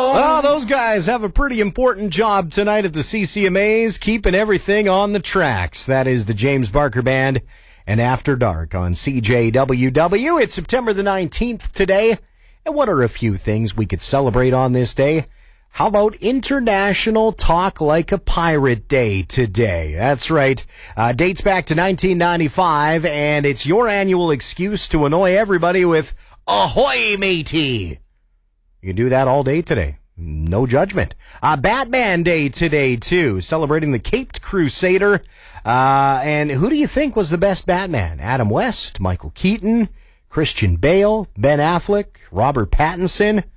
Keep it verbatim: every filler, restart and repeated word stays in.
Oh, those guys have a pretty important job tonight at the C C M As, keeping everything on the tracks. That is the James Barker Band and After Dark on C J W W. It's September the nineteenth today. And what are a few things we could celebrate on this day? How about International Talk Like a Pirate Day today? That's right. Uh, dates back to nineteen ninety-five, and it's your annual excuse to annoy everybody with "Ahoy, matey!" You can do that all day today. No judgment. Uh, Batman Day today, too, celebrating the Caped Crusader. Uh, and who do you think was the best Batman? Adam West, Michael Keaton, Christian Bale, Ben Affleck, Robert Pattinson?